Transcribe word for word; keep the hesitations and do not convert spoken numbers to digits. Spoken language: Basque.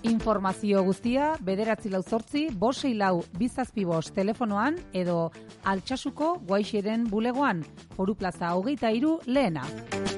Informazio guztia bederatzi lau zortzi, bost sei lau, bizazpi bost telefonoan edo Altsasuko Guaixeren bulegoan, Foru Plaza hogeita hiru lehena.